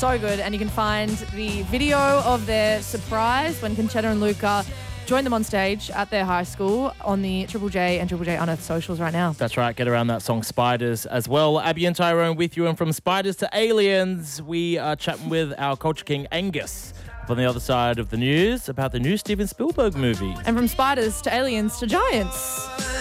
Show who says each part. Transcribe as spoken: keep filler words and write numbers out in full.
Speaker 1: so good. And you can find the video of their surprise when Conchetta and Luca join them on stage at their high school on the Triple J and Triple J Unearthed socials right now.
Speaker 2: That's right. Get around that song Spiders as well. Abby and Tyrone with you. And from Spiders to Aliens, we are chatting with our Culture King Angus on the other side of the news about the new Steven Spielberg movie.
Speaker 1: And from spiders to aliens to giants.